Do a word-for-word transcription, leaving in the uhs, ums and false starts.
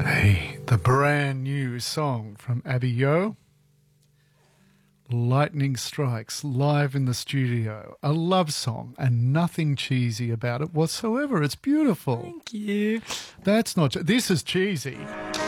Hey, the brand new song from Abby Yo, Lightning Strikes, live in the studio. A love song and nothing cheesy about it whatsoever. It's beautiful. Thank you. That's not... This is cheesy.